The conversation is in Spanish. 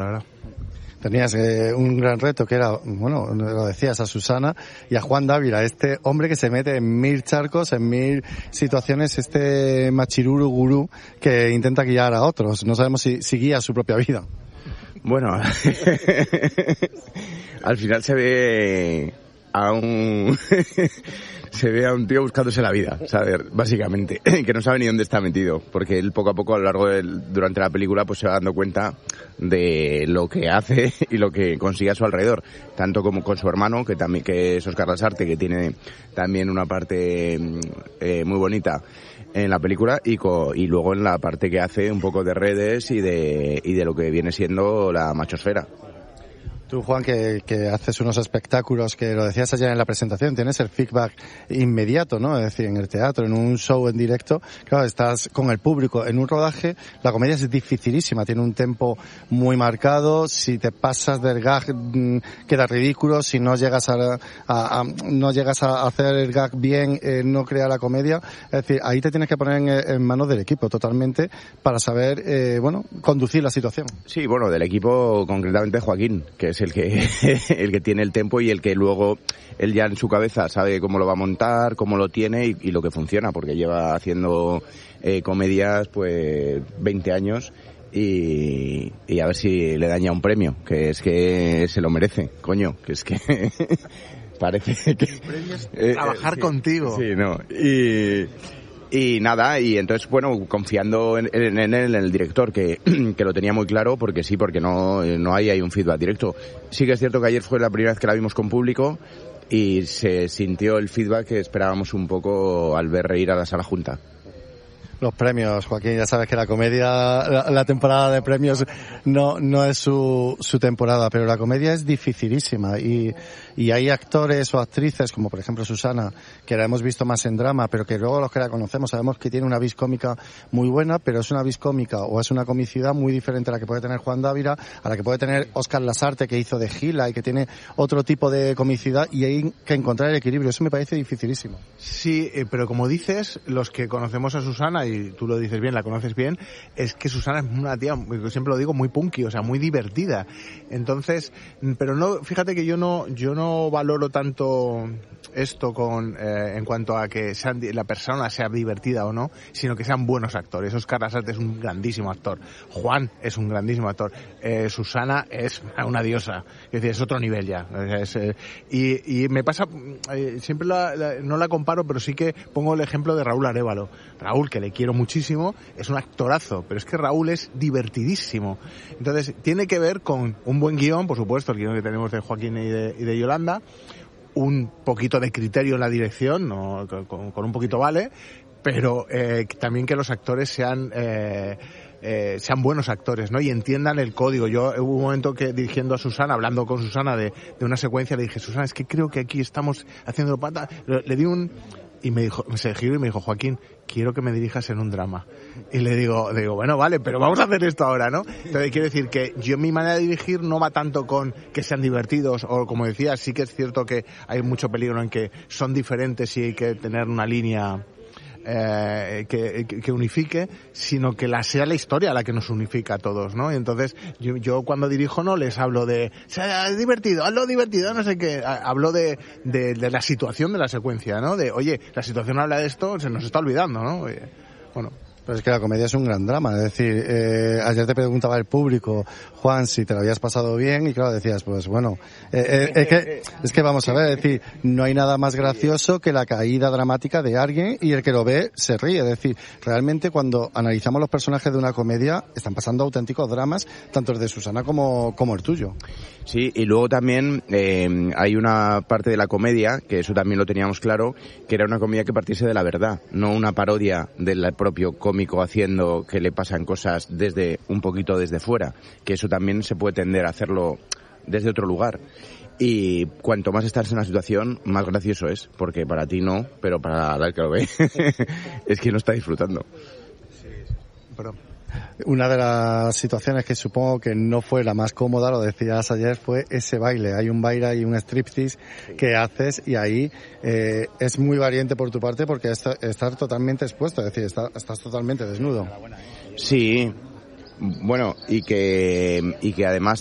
verdad. Tenías un gran reto que era, bueno, lo decías, a Susana y a Juan Dávila, este hombre que se mete en 1000 charcos, en 1000 situaciones, este machiruru gurú que intenta guiar a otros. No sabemos si guía su propia vida. Bueno, al final se ve a un tío buscándose la vida, ¿sabes? Básicamente, que no sabe ni dónde está metido, porque él poco a poco a lo largo durante la película pues se va dando cuenta de lo que hace y lo que consigue a su alrededor, tanto como con su hermano, que es Óscar Lasarte, que tiene también una parte muy bonita en la película, y luego en la parte que hace un poco de redes y de lo que viene siendo la machosfera. Tú, Juan, que haces unos espectáculos, que lo decías ayer en la presentación, tienes el feedback inmediato, ¿no? Es decir, en el teatro, en un show en directo, claro, estás con el público. En un rodaje, la comedia es dificilísima, tiene un tempo muy marcado, si te pasas del gag, queda ridículo, si no llegas no llegas a hacer el gag bien, no crea la comedia. Es decir, ahí te tienes que poner en manos del equipo totalmente para saber, conducir la situación. Sí, bueno, del equipo, concretamente Joaquín, que es el que tiene el tempo y el que luego él ya en su cabeza sabe cómo lo va a montar, cómo lo tiene y lo que funciona, porque lleva haciendo comedias pues 20 años y a ver si le daña un premio, que es que se lo merece, coño, que es que parece que... El premio es trabajar contigo. Sí, no, y nada, y entonces, bueno, confiando en el director, que lo tenía muy claro, porque no hay un feedback directo. Sí que es cierto que ayer fue la primera vez que la vimos con público y se sintió el feedback que esperábamos un poco al ver reír a la sala junta. Los premios, Joaquín, ya sabes que la comedia, la temporada de premios no es su temporada, pero la comedia es dificilísima y hay actores o actrices, como por ejemplo Susana, que la hemos visto más en drama, pero que luego los que la conocemos sabemos que tiene una vis cómica muy buena, pero es una vis cómica o es una comicidad muy diferente a la que puede tener Juan Dávila, a la que puede tener Óscar Lasarte, que hizo de Gila y que tiene otro tipo de comicidad, y hay que encontrar el equilibrio. Eso me parece dificilísimo. Sí, pero como dices, los que conocemos a Susana, y tú lo dices bien, la conoces bien, es que Susana es una tía, siempre lo digo, muy punky, o sea, muy divertida. Entonces, pero no, fíjate que yo no valoro tanto esto en cuanto a que la persona sea divertida o no, sino que sean buenos actores. Óscar Lasarte es un grandísimo actor, Juan es un grandísimo actor, Susana es una diosa, es decir, es otro nivel ya. Y me pasa, siempre no la comparo, pero sí que pongo el ejemplo de Raúl Arévalo. Raúl, que le quiero muchísimo, es un actorazo, pero es que Raúl es divertidísimo. Entonces, tiene que ver con un buen guión, por supuesto, el guión que tenemos de Joaquín y de Yolanda, un poquito de criterio en la dirección, no, con un poquito vale, pero también que los actores sean buenos actores, ¿no? Y entiendan el código. Yo hubo un momento que dirigiendo a Susana, hablando con Susana de una secuencia, le dije, Susana, es que creo que aquí estamos haciendo pata. Le di y me dijo, se giró y me dijo, Joaquín, quiero que me dirijas en un drama. Y le digo, bueno, vale, pero vamos a hacer esto ahora, ¿no? Entonces quiero decir que mi manera de dirigir no va tanto con que sean divertidos, o como decía, sí que es cierto que hay mucho peligro en que son diferentes y hay que tener una línea que unifique, sino que sea la historia la que nos unifica a todos, ¿no? Y entonces yo cuando dirijo no les hablo de sea divertido, hazlo divertido, no sé qué, hablo de la situación de la secuencia, ¿no? De, oye, la situación habla de esto, se nos está olvidando, ¿no? Bueno. Pero es que la comedia es un gran drama, es decir, ayer te preguntaba el público, Juan, si te lo habías pasado bien, y claro, decías, pues bueno, es que vamos a ver, es decir, no hay nada más gracioso que la caída dramática de alguien y el que lo ve se ríe, es decir, realmente cuando analizamos los personajes de una comedia, están pasando auténticos dramas, tanto el de Susana como el tuyo. Sí, y luego también hay una parte de la comedia, que eso también lo teníamos claro, que era una comedia que partiese de la verdad, no una parodia del propio cómico haciendo que le pasan cosas un poquito desde fuera, que eso también se puede tender a hacerlo desde otro lugar. Y cuanto más estás en una situación, más gracioso es, porque para ti no, pero para el que lo ve es que no está disfrutando. Sí, pero... Una de las situaciones que supongo que no fue la más cómoda, lo decías ayer, fue ese baile. Hay un baile y un striptease que haces y ahí es muy valiente por tu parte porque estás totalmente expuesto, es decir, estás totalmente desnudo. Sí, Bueno, y que además